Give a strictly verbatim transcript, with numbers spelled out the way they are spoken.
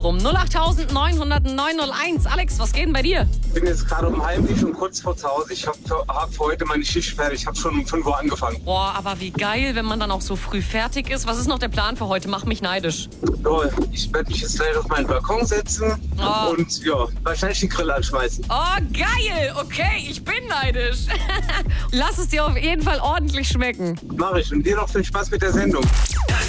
Zentrum. null acht neun null null neun null eins. Alex, was geht denn bei dir? Ich bin jetzt gerade um Heimweg und kurz vor zu Hause. Ich habe hab für heute meine Schicht fertig. Ich habe schon um fünf Uhr angefangen. Boah, aber wie geil, wenn man dann auch so früh fertig ist. Was ist noch der Plan für heute? Mach mich neidisch. So, ich werde mich jetzt gleich auf meinen Balkon setzen Oh. und ja, wahrscheinlich den Grill anschmeißen. Oh, geil. Okay, ich bin neidisch. Lass es dir auf jeden Fall ordentlich schmecken. Mach ich. Und dir noch viel Spaß mit der Sendung.